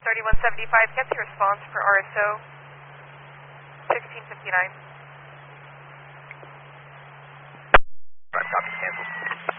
3175, get the response for RSO 1659. Copy, cancel.